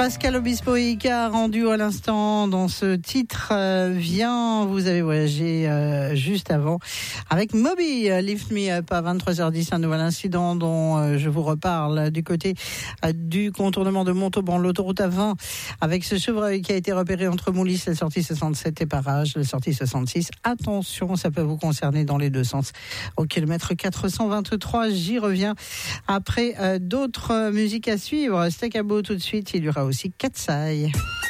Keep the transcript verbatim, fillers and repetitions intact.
Pascal Obispo et Ika rendu à l'instant dans ce titre euh, Viens, vous avez voyagé euh, juste avant avec Moby, euh, Lift Me Up à vingt-trois heures dix, un nouvel incident dont euh, je vous reparle du côté euh, du contournement de Montauban, l'autoroute A vingt, avec ce chevreuil qui a été repéré entre Moulis, la sortie soixante-sept et Parage, la sortie soixante-six. Attention, ça peut vous concerner dans les deux sens. Au kilomètre quatre cent vingt-trois, j'y reviens après euh, d'autres euh, musiques à suivre. Steak à Beau tout de suite, il y aura aussi Katsai.